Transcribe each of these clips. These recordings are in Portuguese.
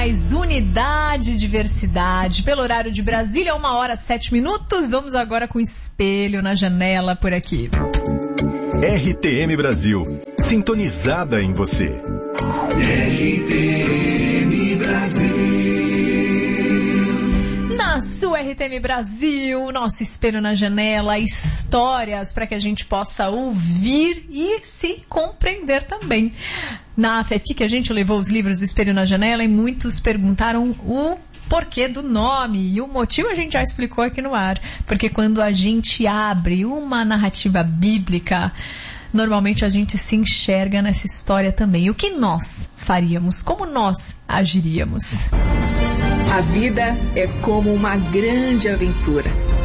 Mais unidade e diversidade. Pelo horário de Brasília, 1h07. Vamos agora com o Espelho na Janela por aqui. RTM Brasil, sintonizada em você. RTM Brasil. Na sua RTM Brasil, nosso Espelho na Janela, histórias para que a gente possa ouvir e se compreender também. Na FEFIC a gente levou os livros do Espelho na Janela e muitos perguntaram o porquê do nome, e o motivo a gente já explicou aqui no ar, porque quando a gente abre uma narrativa bíblica, normalmente a gente se enxerga nessa história também. O que nós faríamos? Como nós agiríamos? A vida é como uma grande aventura.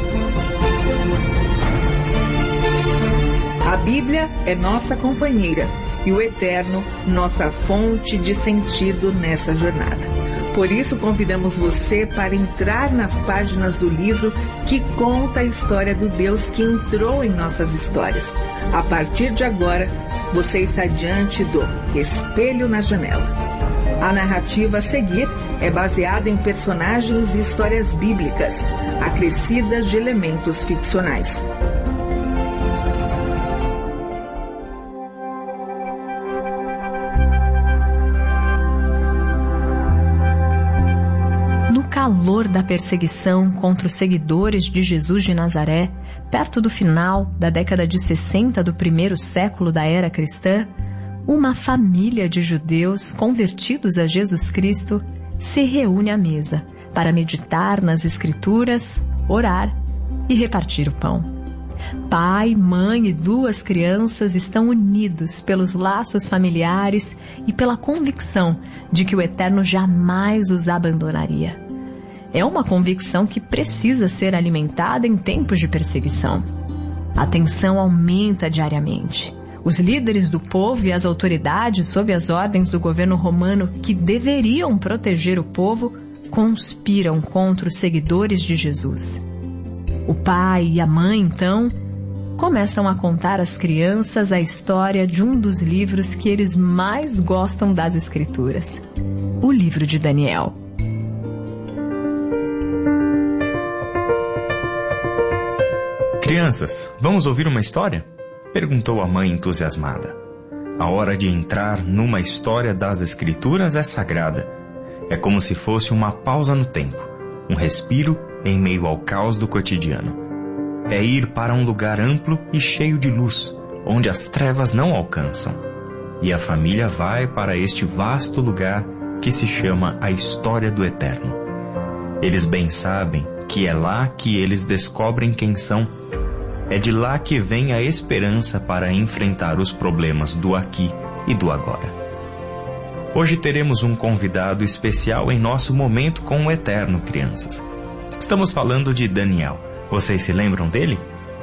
A Bíblia é nossa companheira e o Eterno, nossa fonte de sentido nessa jornada. Por isso, convidamos você para entrar nas páginas do livro que conta a história do Deus que entrou em nossas histórias. A partir de agora, você está diante do Espelho na Janela. A narrativa a seguir é baseada em personagens e histórias bíblicas, acrescidas de elementos ficcionais. No calor da perseguição contra os seguidores de Jesus de Nazaré, perto do final da década de 60 do primeiro século da era cristã, uma família de judeus convertidos a Jesus Cristo se reúne à mesa para meditar nas Escrituras, orar e repartir o pão. Pai, mãe e 2 crianças estão unidos pelos laços familiares e pela convicção de que o Eterno jamais os abandonaria. É uma convicção que precisa ser alimentada em tempos de perseguição. A tensão aumenta diariamente. Os líderes do povo e as autoridades, sob as ordens do governo romano, que deveriam proteger o povo, conspiram contra os seguidores de Jesus. O pai e a mãe, então, começam a contar às crianças a história de um dos livros que eles mais gostam das Escrituras, o livro de Daniel. Crianças, vamos ouvir uma história? Perguntou a mãe entusiasmada. A hora de entrar numa história das Escrituras é sagrada. É como se fosse uma pausa no tempo, um respiro em meio ao caos do cotidiano. É ir para um lugar amplo e cheio de luz, onde as trevas não alcançam. E a família vai para este vasto lugar que se chama a História do Eterno. Eles bem sabem que é lá que eles descobrem quem são. É de lá que vem a esperança para enfrentar os problemas do aqui e do agora. Hoje teremos um convidado especial em nosso momento com o Eterno, crianças. Estamos falando de Daniel. Vocês se lembram dele?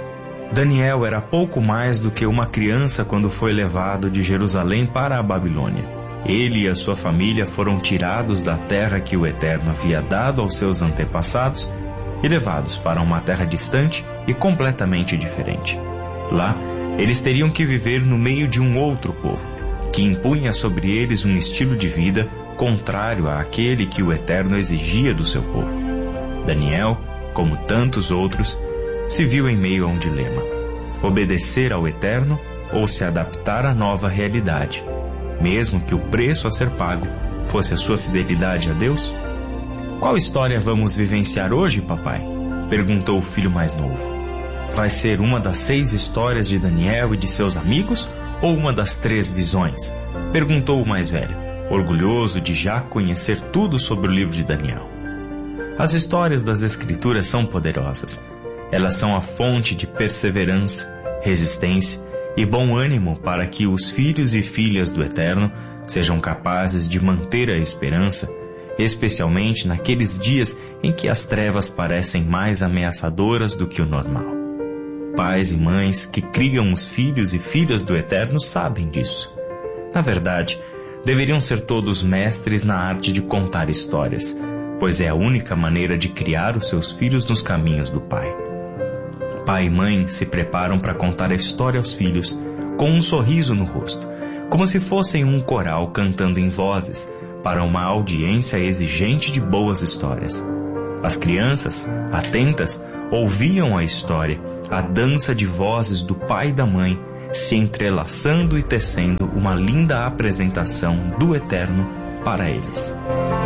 Daniel era pouco mais do que uma criança quando foi levado de Jerusalém para a Babilônia. Ele e a sua família foram tirados da terra que o Eterno havia dado aos seus antepassados e levados para uma terra distante e completamente diferente. Lá, eles teriam que viver no meio de um outro povo, que impunha sobre eles um estilo de vida contrário àquele que o Eterno exigia do seu povo. Daniel, como tantos outros, se viu em meio a um dilema: obedecer ao Eterno ou se adaptar à nova realidade, mesmo que o preço a ser pago fosse a sua fidelidade a Deus? Qual história vamos vivenciar hoje, papai? Perguntou o filho mais novo. Vai ser uma das 6 histórias de Daniel e de seus amigos ou uma das 3 visões? Perguntou o mais velho, orgulhoso de já conhecer tudo sobre o livro de Daniel. As histórias das Escrituras são poderosas. Elas são a fonte de perseverança, resistência e bom ânimo para que os filhos e filhas do Eterno sejam capazes de manter a esperança, especialmente naqueles dias em que as trevas parecem mais ameaçadoras do que o normal. Pais e mães que criam os filhos e filhas do Eterno sabem disso. Na verdade, deveriam ser todos mestres na arte de contar histórias, pois é a única maneira de criar os seus filhos nos caminhos do Pai. Pai e mãe se preparam para contar a história aos filhos com um sorriso no rosto, como se fossem um coral cantando em vozes, para uma audiência exigente de boas histórias. As crianças, atentas, ouviam a história, a dança de vozes do pai e da mãe, se entrelaçando e tecendo uma linda apresentação do Eterno para eles.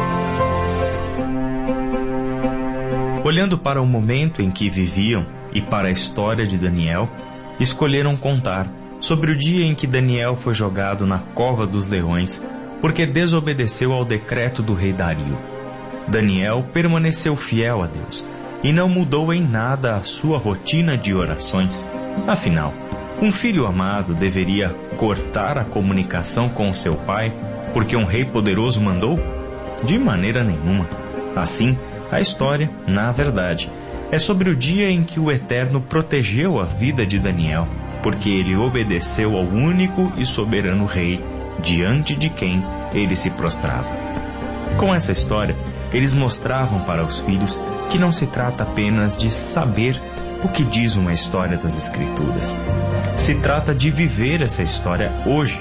Olhando para o momento em que viviam e para a história de Daniel, escolheram contar sobre o dia em que Daniel foi jogado na cova dos leões porque desobedeceu ao decreto do rei Dario. Daniel permaneceu fiel a Deus e não mudou em nada a sua rotina de orações. Afinal, um filho amado deveria cortar a comunicação com seu pai porque um rei poderoso mandou? De maneira nenhuma. Assim, a história, na verdade, é sobre o dia em que o Eterno protegeu a vida de Daniel, porque ele obedeceu ao único e soberano rei, diante de quem ele se prostrava. Com essa história, eles mostravam para os filhos que não se trata apenas de saber o que diz uma história das Escrituras. Se trata de viver essa história hoje.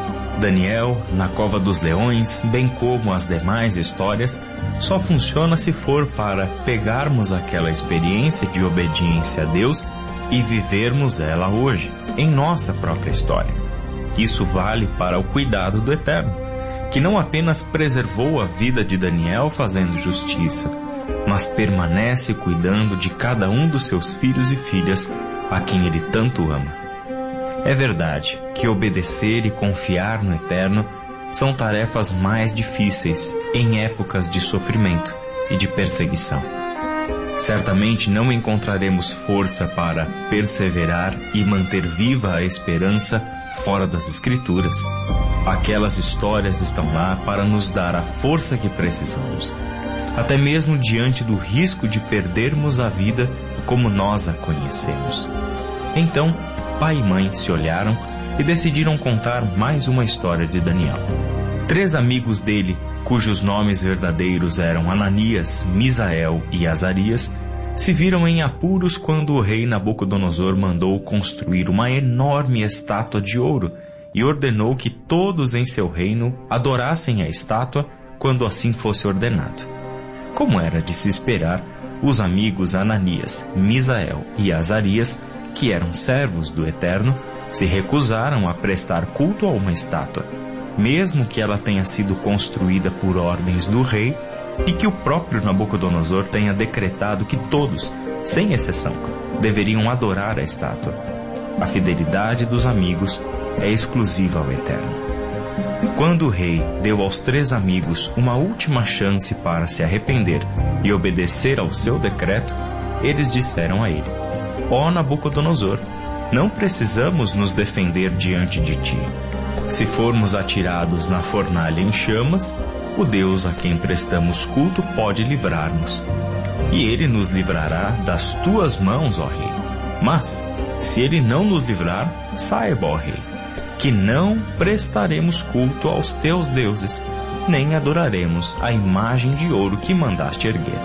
Daniel, na cova dos leões, bem como as demais histórias, só funciona se for para pegarmos aquela experiência de obediência a Deus e vivermos ela hoje, em nossa própria história. Isso vale para o cuidado do Eterno, que não apenas preservou a vida de Daniel fazendo justiça, mas permanece cuidando de cada um dos seus filhos e filhas a quem ele tanto ama. É verdade que obedecer e confiar no Eterno são tarefas mais difíceis em épocas de sofrimento e de perseguição. Certamente não encontraremos força para perseverar e manter viva a esperança fora das Escrituras. Aquelas histórias estão lá para nos dar a força que precisamos, até mesmo diante do risco de perdermos a vida como nós a conhecemos. Então, pai e mãe se olharam e decidiram contar mais uma história de Daniel. 3 amigos dele, cujos nomes verdadeiros eram Ananias, Misael e Azarias, se viram em apuros quando o rei Nabucodonosor mandou construir uma enorme estátua de ouro e ordenou que todos em seu reino adorassem a estátua quando assim fosse ordenado. Como era de se esperar, os amigos Ananias, Misael e Azarias, que eram servos do Eterno, se recusaram a prestar culto a uma estátua, mesmo que ela tenha sido construída por ordens do rei e que o próprio Nabucodonosor tenha decretado que todos, sem exceção, deveriam adorar a estátua. A fidelidade dos amigos é exclusiva ao Eterno. Quando o rei deu aos 3 amigos uma última chance para se arrepender e obedecer ao seu decreto, eles disseram a ele: Ó Nabucodonosor, não precisamos nos defender diante de ti. Se formos atirados na fornalha em chamas, o Deus a quem prestamos culto pode livrar-nos. E ele nos livrará das tuas mãos, ó rei. Mas, se ele não nos livrar, saiba, ó rei, que não prestaremos culto aos teus deuses, nem adoraremos a imagem de ouro que mandaste erguer.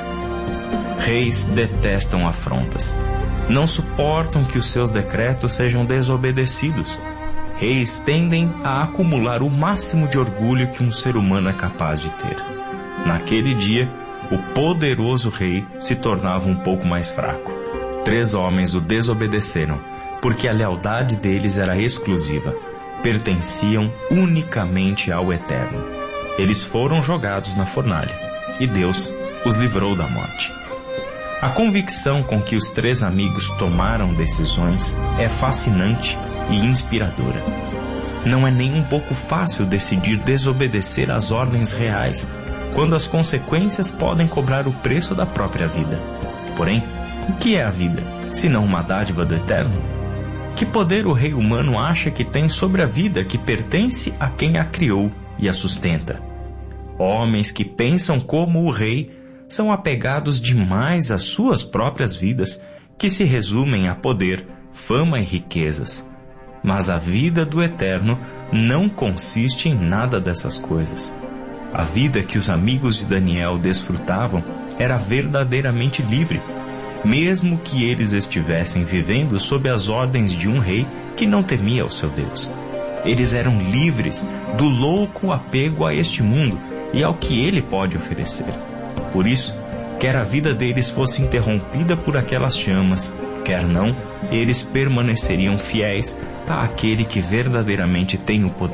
Reis detestam afrontas. Não suportam que os seus decretos sejam desobedecidos. Reis tendem a acumular o máximo de orgulho que um ser humano é capaz de ter. Naquele dia, o poderoso rei se tornava um pouco mais fraco. 3 homens o desobedeceram, porque a lealdade deles era exclusiva. Pertenciam unicamente ao Eterno. Eles foram jogados na fornalha, e Deus os livrou da morte. A convicção com que os 3 amigos tomaram decisões é fascinante e inspiradora. Não é nem um pouco fácil decidir desobedecer às ordens reais, quando as consequências podem cobrar o preço da própria vida. Porém, o que é a vida, senão uma dádiva do Eterno? Que poder o rei humano acha que tem sobre a vida que pertence a quem a criou e a sustenta? Homens que pensam como o rei são apegados demais às suas próprias vidas, que se resumem a poder, fama e riquezas. Mas a vida do Eterno não consiste em nada dessas coisas. A vida que os amigos de Daniel desfrutavam era verdadeiramente livre, mesmo que eles estivessem vivendo sob as ordens de um rei que não temia o seu Deus. Eles eram livres do louco apego a este mundo e ao que Ele pode oferecer. Por isso, quer a vida deles fosse interrompida por aquelas chamas, quer não, eles permaneceriam fiéis àquele que verdadeiramente tem o poder